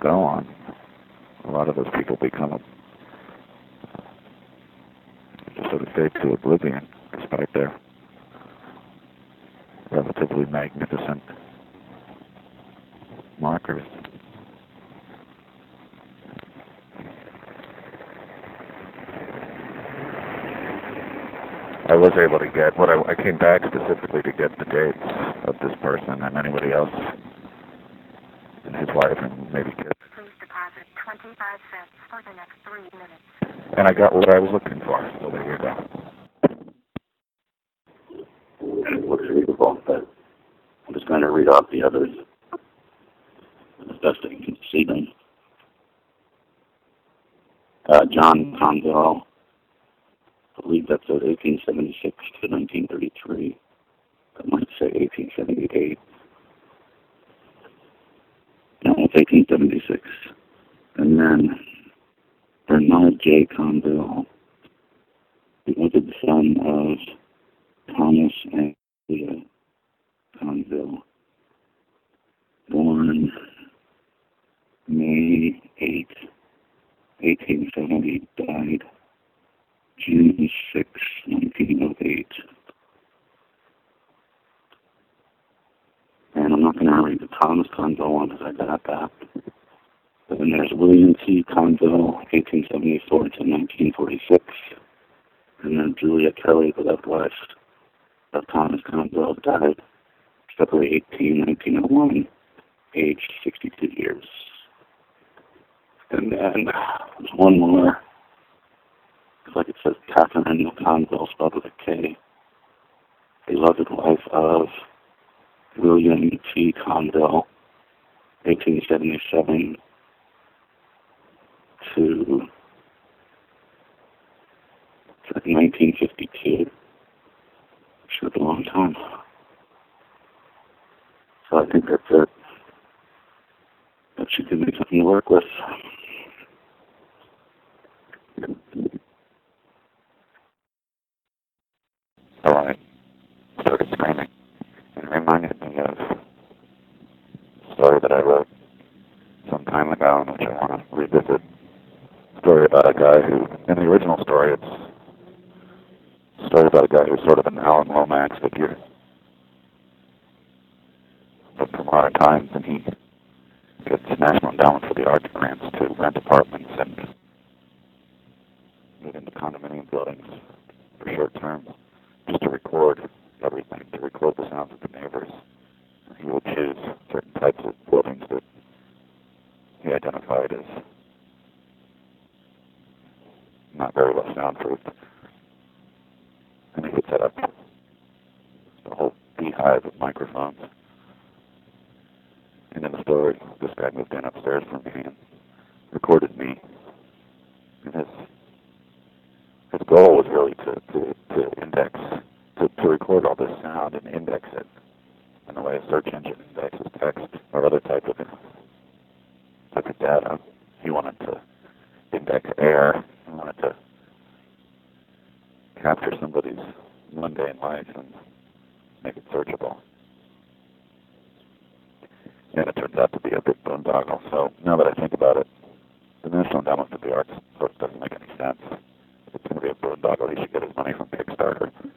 go on, a lot of those people become just sort of fade to oblivion despite their relatively magnificent markers. I was able to get I came back specifically to get the dates of this person and anybody else, and his wife and maybe kids. Please deposit 25 cents for the next 3 minutes. And I got what I was looking for, so there you go. It looks readable, but I'm just going to read off the others as best I can see them. John Conville, I believe that's 1876 to 1933. I might say 1878. No, it's 1876. And then Bernard J. Conville, he was the son of Thomas and Leah Conville, born May 8, 1870, died June 6, 1908. And I'm not going to read the Thomas Conville one because I got that. But then there's William T. Conville, 1874 to 1946. And then Julia Kelly, the left wife of Thomas Conville, died February 18, 1901, aged 62 years. And then there's one more. Looks like it says Catherine Neal Conville, spelled with a K. Beloved wife of William T. Conville, 1877 to 1952. Sure, a long time. So I think that's it. That should give me something to work with. So I started screaming, and it reminded me of a story that I wrote some time ago, in which I want to revisit. A story about a guy who, in the original story, it's a story about a guy who's sort of an Alan Lomax figure, but from modern times, and he gets National Endowment for the Arts grants to rent apartments and move into condominium buildings for short terms, just to record everything, to record the sounds of the neighbors. He will choose certain types of buildings that he identified as not very well soundproofed. And he would set up a whole beehive of microphones. And in the story, this guy moved in upstairs from me and recorded me. And his goal was really to index, to record all this sound and index it in the way a search engine indexes text or other type of data. He wanted to index air. He wanted to capture somebody's mundane life and make it searchable. And it turns out to be a big boondoggle. So now that I think about it, the National Endowment for the Arts sort of doesn't make any sense. If it's going to be a boondoggle, he should get his money from Kickstarter.